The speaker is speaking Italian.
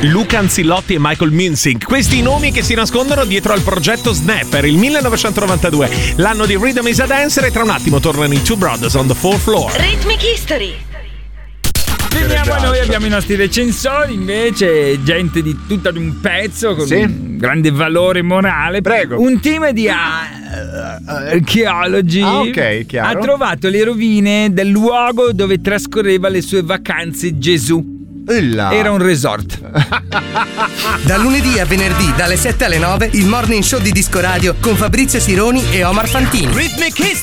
Luca Anzillotti e Michael Minsink. Questi i nomi che si nascondono dietro al progetto Snapper, il 1992, l'anno di Rhythm is a Dancer, e tra un attimo tornano i Two Brothers on the Fourth Floor. Rhythmic History. Veniamo a noi, abbiamo i nostri recensori, invece gente di tutto ad un pezzo con un grande valore morale. Prego. Un team di archeologi ha trovato le rovine del luogo dove trascorreva le sue vacanze Gesù. Era un resort. Da lunedì a venerdì dalle 7 alle 9 il morning show di Disco Radio con Fabrizio Sironi e Omar Fantini. Rhythmic History.